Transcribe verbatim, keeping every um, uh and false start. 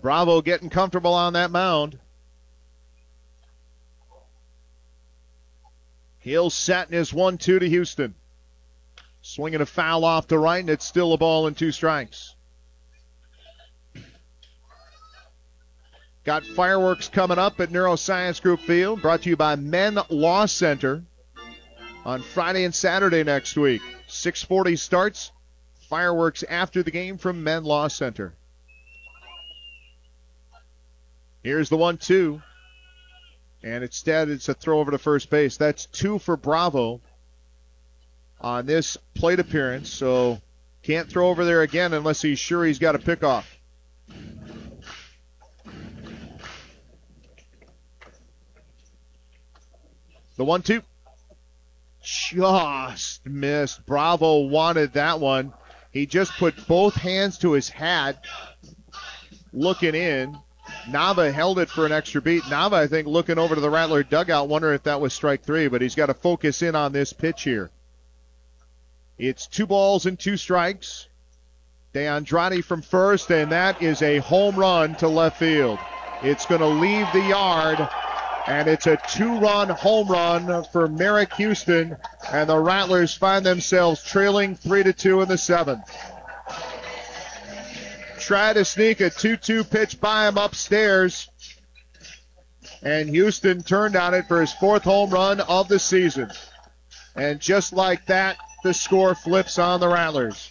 Bravo getting comfortable on that mound. He'll set in his one two to Houston. Swinging a foul off to right, and it's still a ball and two strikes. Got fireworks coming up at Neuroscience Group Field, brought to you by Men Law Center on Friday and Saturday next week. six forty starts. Fireworks after the game from Men Law Center. Here's the one two. And instead, it's a throw over to first base. That's two for Bravo on this plate appearance. So can't throw over there again unless he's sure he's got a pickoff. The one two. Just missed. Bravo wanted that one. He just put both hands to his hat, looking in. Nava held it for an extra beat. Nava, I think, looking over to the Rattler dugout, wondering if that was strike three, but he's got to focus in on this pitch here. It's two balls and two strikes. DeAndrade from first, and that is a home run to left field. It's going to leave the yard, and it's a two-run home run for Merrick Houston, and the Rattlers find themselves trailing three to two in the seventh. Tried to sneak a two two pitch by him upstairs, and Houston turned on it for his fourth home run of the season. And just like that, the score flips on the Rattlers.